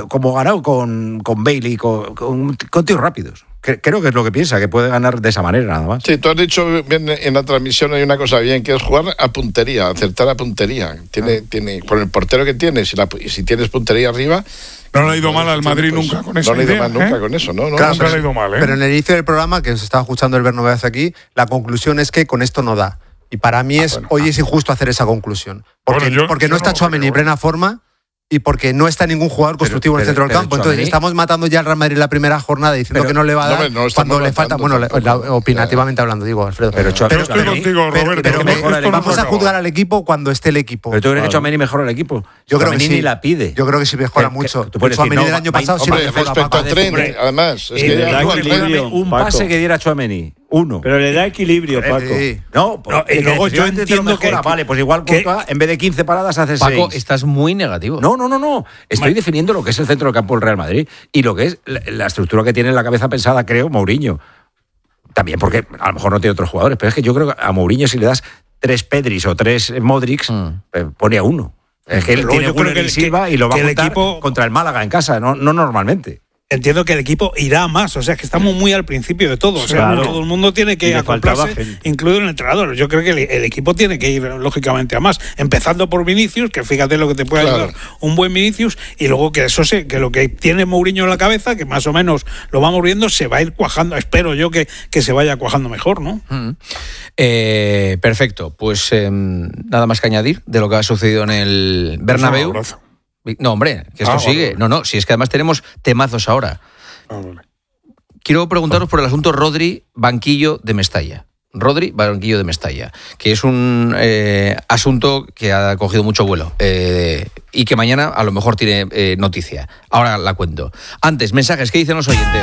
como ganado con Bale y con tíos rápidos. Creo que es lo que piensa, que puede ganar de esa manera nada más. Sí, tú has dicho bien en la transmisión, hay una cosa bien, que es jugar a puntería, acertar a puntería. Tiene con el portero que tienes, si tienes puntería arriba... No le ha ido mal al Madrid nunca con eso. No le ha ido mal nunca con eso, ¿no? Claro, nunca le ha ido mal, ¿eh? Pero en el inicio del programa, que nos estaba escuchando el Bernabéu aquí, la conclusión es que con esto no da. Y para mí hoy es injusto hacer esa conclusión. Porque no está Tchouaméni en plena forma y porque no está ningún jugador constructivo en el centro del campo. Entonces estamos matando ya al Real Madrid en la primera jornada diciendo que no le va a dar cuando le falta... Bueno, opinativamente hablando, digo, Alfredo. Pero estoy contigo, Roberto. Pero vamos a juzgar al equipo cuando esté el equipo. Pero tú crees que Tchouaméni mejora el equipo. Yo creo que sí. Ni la pide. Yo creo que sí mejora mucho. Tchouaméni del año pasado sí mejora. Respecto a Trent, además. Es que un pase que diera Tchouaméni. Uno. Pero le da equilibrio, Paco. No, y luego yo entiendo que... Vale, pues igual Courtois, en vez de 15 paradas hace 6. Paco, estás muy negativo. No. Estoy definiendo lo que es el centro del campo del Real Madrid y lo que es la estructura que tiene en la cabeza pensada, creo, Mourinho. También porque a lo mejor no tiene otros jugadores, pero es que yo creo que a Mourinho si le das 3 Pedris o 3 Modrics, pone a uno. Es que él tiene Willian Silva y lo va a juntar contra el Málaga en casa, no normalmente. Entiendo que el equipo irá más, o sea, que estamos muy al principio de todo, o sea, claro. Todo el mundo tiene que acoplarse, incluido el entrenador. Yo creo que el equipo tiene que ir lógicamente a más, empezando por Vinicius, que fíjate lo que te puede ayudar un buen Vinicius, y luego que que lo que tiene Mourinho en la cabeza, que más o menos lo vamos viendo, se va a ir cuajando, espero yo que se vaya cuajando mejor, ¿no? Perfecto, pues nada más que añadir de lo que ha sucedido en el Bernabéu. No, hombre, que esto sigue. Vale. No, si es que además tenemos temazos ahora. Vale. Quiero preguntaros por el asunto Rodri, banquillo de Mestalla. Rodri, banquillo de Mestalla, que es un asunto que ha cogido mucho vuelo y que mañana a lo mejor tiene noticia. Ahora la cuento. Antes, mensajes, ¿qué dicen los oyentes?